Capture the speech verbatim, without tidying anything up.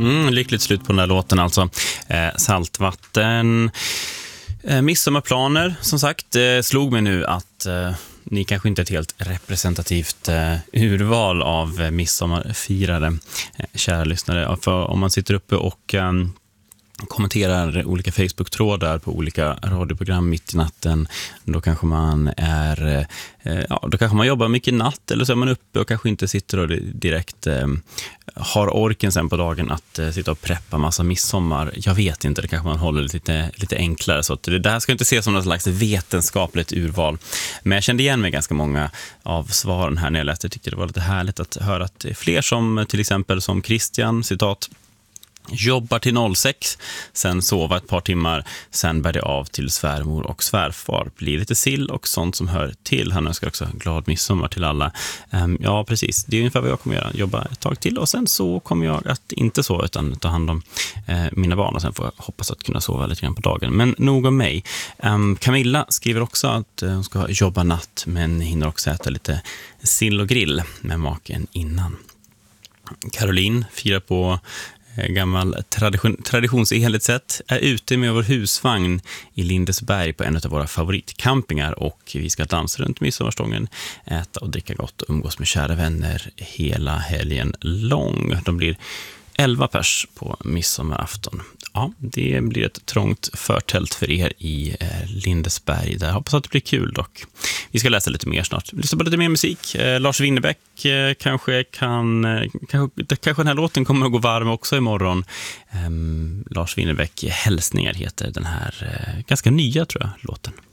Mm, lyckligt slut på den där låten alltså. Eh, Saltvatten. Eh, midsommarplaner, som sagt. Eh, slog mig nu att eh, ni kanske inte är ett helt representativt eh, urval av eh, midsommarfirare, eh, kära lyssnare. För om man sitter uppe och eh, kommenterar olika Facebook-trådar på olika radioprogram mitt i natten, då kanske man är eh, ja, då kanske man jobbar mycket natt, eller så är man uppe och kanske inte sitter och direkt eh, har orken sen på dagen att eh, sitta och preppa massa midsommar. Jag vet inte, det kanske man håller lite, lite enklare, så att det där ska inte ses som något slags vetenskapligt urval. Men jag kände igen mig ganska många av svaren här när jag läste. Jag tyckte det var lite härligt att höra att det är fler som till exempel som Christian, citat, jobbar till noll sex, sen sova ett par timmar, sen bär det av till svärmor och svärfar. Blir lite sill och sånt som hör till. Han önskar också glad midsommar till alla. Um, ja, precis. Det är ungefär vad jag kommer göra. Jobba ett tag till och sen så kommer jag att inte sova utan ta hand om eh, mina barn, och sen får jag hoppas att kunna sova lite grann på dagen. Men nog om mig. Um, Camilla skriver också att uh, hon ska jobba natt, men hinner också äta lite sill och grill med maken innan. Caroline firar på gammal tradition, traditionsenligt sätt, är ute med vår husvagn i Lindesberg på en av våra favoritcampingar, och vi ska dansa runt midsommarstången, äta och dricka gott och umgås med kära vänner hela helgen lång. De blir elva pers på midsommarafton. Ja, det blir ett trångt förtält för er i eh, Lindesberg. Där hoppas att det blir kul dock. Vi ska läsa lite mer snart. Lyssna på lite mer musik. Eh, Lars Winnerbäck eh, kanske kan... Eh, kanske, kanske den här låten kommer att gå varm också imorgon. Eh, Lars Winnerbäck, Hälsningar heter den här eh, ganska nya, tror jag, låten.